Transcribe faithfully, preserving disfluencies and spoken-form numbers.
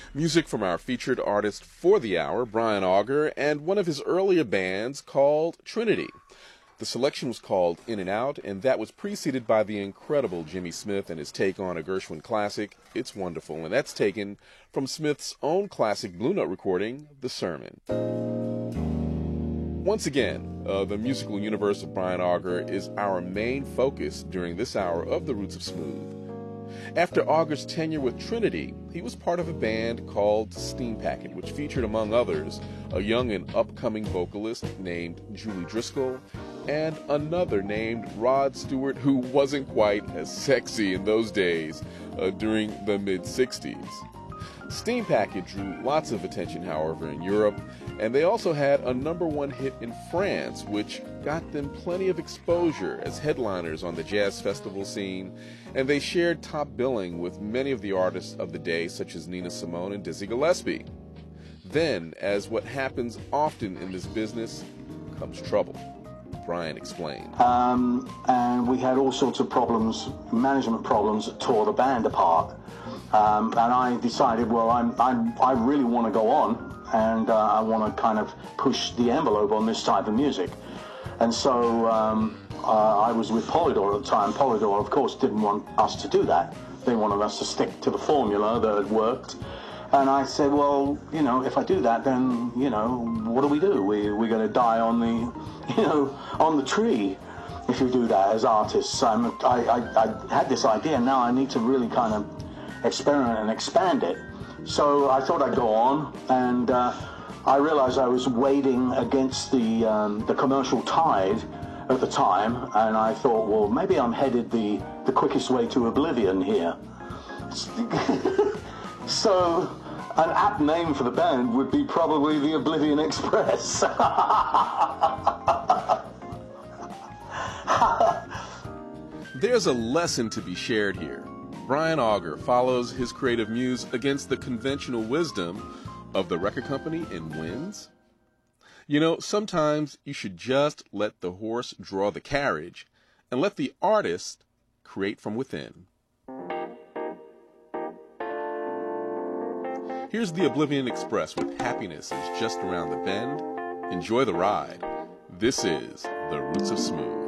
Music from our featured artist for the hour, Brian Auger, and one of his earlier bands called Trinity. The selection was called In and Out, and that was preceded by the incredible Jimmy Smith and his take on a Gershwin classic, It's Wonderful, and that's taken from Smith's own classic Blue Note recording, The Sermon. Once again, uh, the musical universe of Brian Auger is our main focus during this hour of The Roots of Smooth. After Auger's tenure with Trinity, he was part of a band called Steam Packet, which featured, among others, a young and upcoming vocalist named Julie Driscoll, and another named Rod Stewart, who wasn't quite as sexy in those days uh, during the mid-sixties. Steam Packet drew lots of attention, however, in Europe, and they also had a number one hit in France, which got them plenty of exposure as headliners on the jazz festival scene, and they shared top billing with many of the artists of the day, such as Nina Simone and Dizzy Gillespie. Then, as what happens often in this business, comes trouble. Brian explained. Um, and we had all sorts of problems, management problems that tore the band apart. Um, and I decided, well, I'm, I'm, I really want to go on, and uh, I want to kind of push the envelope on this type of music. And so um, uh, I was with Polydor at the time. Polydor, of course, didn't want us to do that. They wanted us to stick to the formula that had worked. And I said, well, you know, if I do that, then, you know, what do we do? We, we're going to die on the, you know, on the tree if we do that as artists. I'm, I, I, I had this idea, and now I need to really kind of experiment and expand it. So I thought I'd go on, and uh, I realized I was wading against the, um, the commercial tide at the time, and I thought, well, maybe I'm headed the, the quickest way to oblivion here. So an apt name for the band would be probably the Oblivion Express. There's a lesson to be shared here. Brian Auger follows his creative muse against the conventional wisdom of the record company and wins. You know, sometimes you should just let the horse draw the carriage and let the artist create from within. Here's the Oblivion Express with Happiness is Just Around the Bend. Enjoy the ride. This is The Roots of Smooth.